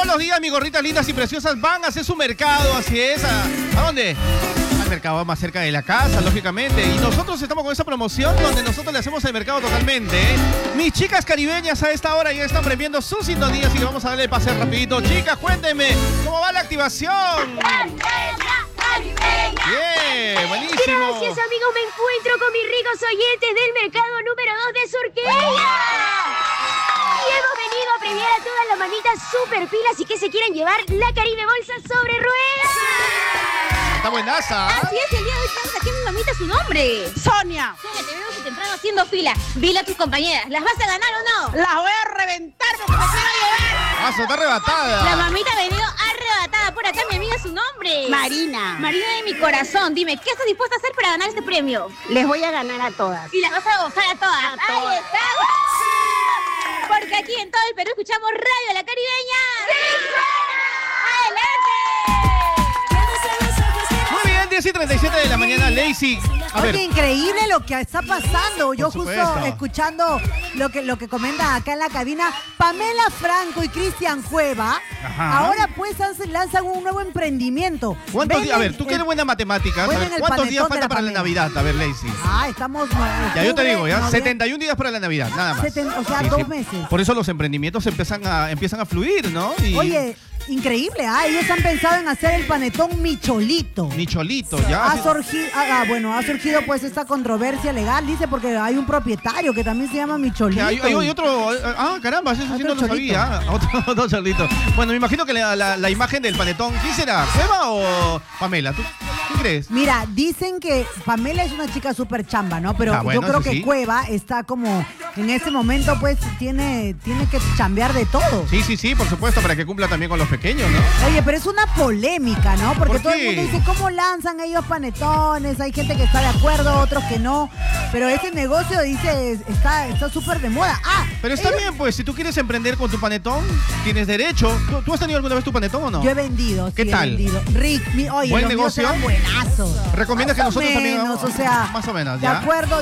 los días mis gorritas lindas y preciosas van a hacer su mercado, así es. ¿A dónde? Al mercado más cerca de la casa, lógicamente. Y nosotros estamos con esa promoción donde nosotros le hacemos el mercado totalmente, ¿eh? Mis chicas caribeñas a esta hora ya están premiando sus sintonías, así que vamos a darle el pase rapidito. Chicas, cuéntenme, ¿cómo va la activación? Bien, buenísimo. Gracias, amigos. Me encuentro con mis ricos oyentes del mercado número 2 de Surqueña. Y hemos venido a premiar a todas las mamitas super pilas y que se quieran llevar la Caribe Bolsa sobre ruedas. Está buenaza. Así es, el día de hoy estamos aquí a mi mamita su nombre. Sonia. Sonia, te veo que temprano haciendo fila. Dile a tus compañeras, ¿las vas a ganar o no? Las voy a reventar porque me quiero llevar. Ah, está arrebatada. La mamita ha venido arrebatada por acá, mi amiga, su nombre. Marina. Marina de mi corazón, dime, ¿qué estás dispuesta a hacer para ganar este premio? Les voy a ganar a todas. Y las vas a gozar a todas. ¡Ahí está! Porque aquí en todo el Perú escuchamos Radio La Caribeña. ¡Adelante! Muy bien, 10:37 de la mañana, Lazy. A ver. Oye, increíble lo que está pasando. Yo justo supuesto. escuchando lo que comenta acá en la cabina, Pamela Franco y Cristian Cueva, Ajá. ahora pues lanzan un nuevo emprendimiento. ¿Cuántos días? A ver, Venden tú que eres el- buena matemática, venden el ¿cuántos días panetón de falta la para la Pamela. Navidad? A ver, Lazy. Estamos... Ya yo te digo, ya, noviembre. 71 días para la Navidad, nada más. O sea, 2 meses. Por eso los emprendimientos empiezan a fluir, ¿no? Y Oye, increíble, ellos han pensado en hacer el panetón Micholito. Micholito, ya. Ha surgido pues esta controversia legal, dice, porque hay un propietario que también se llama Micholito. Hay otro. Caramba, eso sí Otro no lo cholito. sabía. Otro cholito. Bueno, me imagino que la imagen del panetón, ¿quién será? ¿Cueva o Pamela? ¿Tú crees? Mira, dicen que Pamela es una chica súper chamba, ¿no? Pero bueno, yo creo eso que sí. Cueva está como, en ese momento pues tiene que chambear de todo. Sí, por supuesto, para que cumpla también con los pequeños, ¿no? Oye, pero es una polémica, ¿no? Porque ¿Por todo qué? el mundo dice, ¿cómo lanzan ellos panetones? Hay gente que está de acuerdo, otros que no. Pero ese negocio, dice, está súper de moda. Pero está ellos- bien, pues, si tú quieres emprender con tu panetón, tienes derecho. ¿Tú has tenido alguna vez tu panetón o no? Yo he vendido, ¿Qué sí, tal? he vendido. Rick, oye, ¿Buen los míos negocio? eran buenazos. ¿Recomiendas que Más o nosotros también menos, hagamos? o sea, Más o menos, de ¿ya? acuerdo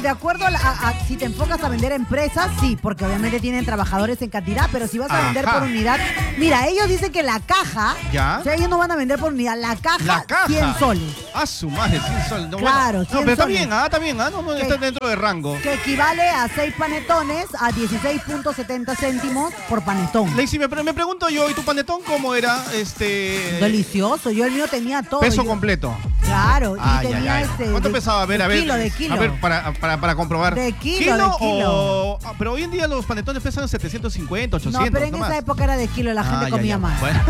si te enfocas a vender empresas, sí, porque obviamente tienen trabajadores en cantidad, pero si vas a vender Ajá. por unidad, mira, ellos dicen que la caja, ¿Ya? o sea, ellos no van a vender por unidad, la caja. 100 soles. A su madre, 100 soles. No, Claro, bueno. 100 No, pero está soles. bien, no ¿Qué? está dentro de rango. Que equivale a 6 panetones a 16.70 céntimos por panetón. Lazy, me pregunto yo, ¿y tu panetón cómo era? Delicioso, yo el mío tenía todo. Peso yo- completo. Claro, y Ay, tenía ay, ay. ¿Cuánto pesaba? A ver. De kilo. A ver, para comprobar. De kilo. Pero hoy en día los panetones pesan 750, 800. No, pero en más. esa época era de kilo, la gente comía más. Bueno.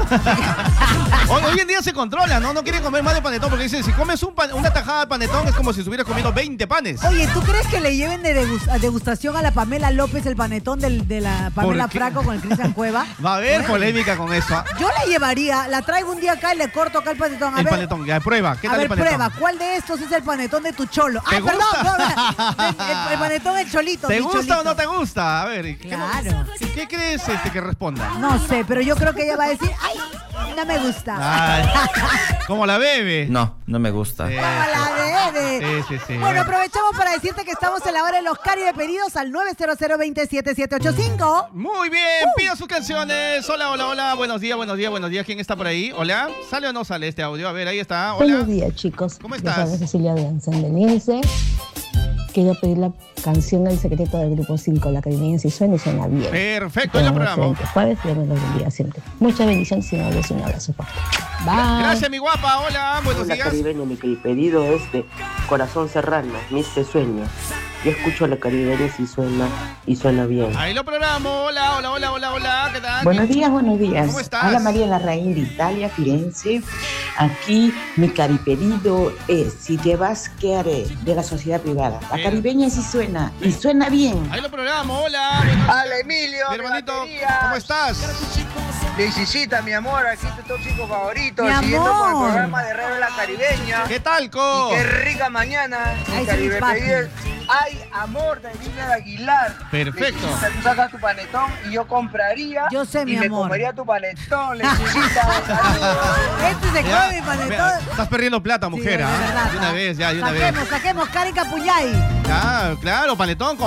hoy en día se controla, ¿no? No quieren comer más de panetón porque dicen, si comes una tajada de panetón es como si estuvieras comiendo 20 panes. Oye, ¿tú crees que le lleven de degustación a la Pamela López el panetón de la Pamela ¿Por qué? Franco con el Cristian Cueva? Va a haber Bueno, polémica con eso. ¿Ah? Yo la llevaría, la traigo un día acá y le corto acá el panetón. A El ver, panetón, ya, prueba. ¿Qué a tal ver, el panetón? prueba, ¿cuál de estos es el panetón de tu cholo? ¿Te Perdón, gusta? el panetón el cholito. ¿Te mi gusta cholito. o no te gusta? A ver, Claro. ¿qué crees que responda? No sé, pero yo creo que ella va a decir, ay, no me gusta. Ay, ¿cómo la bebe? No, no me gusta. ¿Cómo la bebe? Sí. Bueno, aprovechamos para decirte que estamos en la hora de los Caribe pedidos al 900-277-75. Muy bien, pida sus canciones. Hola, buenos días. ¿Quién está por ahí? Hola, ¿sale o no sale este audio? A ver, ahí está. Hola. Buenos días, chicos. ¿Cómo Yo estás? soy Cecilia de San Denise. Quería pedir la canción El Secreto del Grupo 5, la caribeña, y suena bien. Perfecto, ya programa. Jueves, Dios me los bendiga siempre. Muchas bendiciones y un abrazo fuerte. Bye. Gracias, mi guapa. Hola, buenos Hola, días. caribeño, mi pedido es de Corazón Serrano, Mis Sueños. Yo escucho a la caribeña y suena bien. Ahí lo programo. Hola, ¿qué tal? Buenos días. ¿Cómo estás? Habla María Larraín de Italia, Firenze. Aquí mi caripedido es Si te vas, ¿qué haré? De la sociedad privada. La Bien. caribeña sí suena y suena bien. Ahí lo programo. Hola. Hola, Emilio, Mi hermanito, baterías. ¿cómo estás? Lisicita, mi amor, aquí tu chico favorito, Mi siguiendo con el amor. programa de Radio La Caribeña. ¿Qué tal, Co? Y qué rica mañana. Ay, Mi Caribe sí, papi. pedido es Ay, amor, de Lina Aguilar. Perfecto. Lisicita, tú sacas tu panetón y yo compraría. Yo sé, mi y me amor. comería tu panetón, Lisicita. Saludos. Este se Ya, come panetón. vea, estás perdiendo plata, Sí, mujer. de ¿Ah? verdad. De una vez, Karen Capuñay. Saquemos, Karen Capuñay. Ya, claro, panetón con